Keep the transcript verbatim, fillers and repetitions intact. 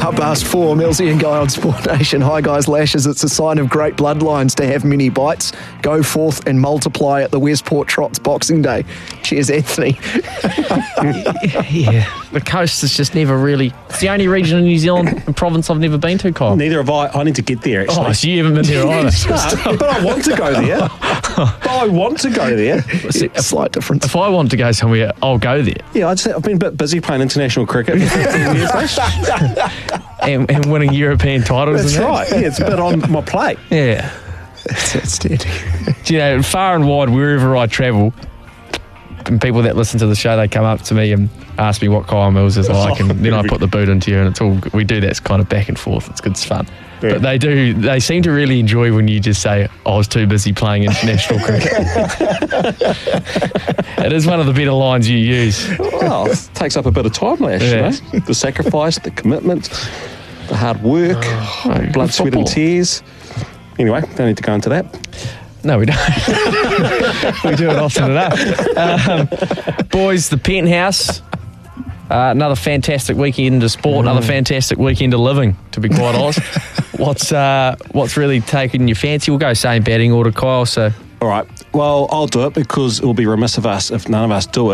Half past four, Millsy and Guy on Sport Nation. Hi guys, Lashes. It's a sign of great bloodlines to have many bites. Go forth and multiply at the Westport Trots Boxing Day. Cheers, Anthony. Yeah, the coast is just never really... It's the only region in New Zealand and province I've never been to, Kyle. Neither have I. I need to get there, actually. Oh, so you haven't been there either. No, but I want to go there. But I want to go there. See, A slight difference. if I want to go somewhere, I'll go there. Yeah, I just, I've been a bit busy playing international cricket for fifteen years. And, and winning European titles. That's and that. right. Yeah, it's a bit on my plate. Yeah. That's outstanding. Do you know, far and wide, wherever I travel, and people that listen to the show, they come up to me and ask me what Kyle Mills is like, and then I put the boot into you, and it's all we do. That's kind of back and forth. It's good, it's fun. Yeah. But they do. They seem to really enjoy when you just say, "I was too busy playing international cricket." It is one of the better lines you use. Well, it takes up a bit of time, Lash. Yeah. You know? The sacrifice, the commitment, the hard work, Oh, blood, sweat and football. tears. Anyway, don't need to go into that. No, we don't. We do it often enough. Um, boys, the Penthouse. Uh, another fantastic weekend of sport, another fantastic weekend of living, to be quite honest. What's uh, what's really taken your fancy? We'll go same batting order, Kyle. So All right. Well, I'll do it because it will be remiss of us if none of us do it.